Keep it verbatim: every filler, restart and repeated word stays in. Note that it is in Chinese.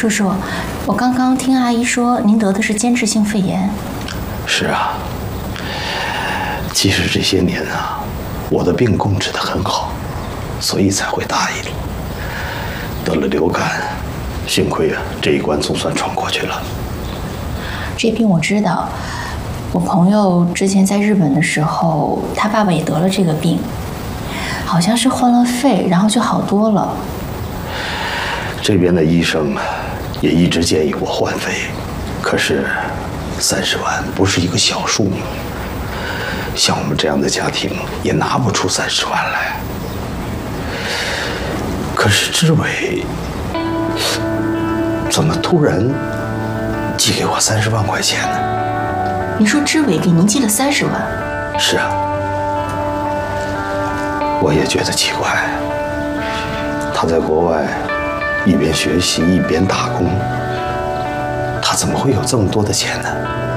叔叔，我刚刚听阿姨说您得的是间质性肺炎。 是啊，其实这些年啊，我的病控制得很好，所以才会大意了。得了流感，幸亏啊这一关总算闯过去了。 这病我知道，我朋友之前在日本的时候，他爸爸也得了这个病，好像是换了肺，然后就好多了。 这边的医生也一直建议我换肺，可是三十万不是一个小数目，像我们这样的家庭也拿不出三十万来。可是志伟怎么突然寄给我三十万块钱呢？ 你说志伟给您寄了三十万？ 是啊，我也觉得奇怪，他在国外一边学习一边打工，他怎么会有这么多的钱呢？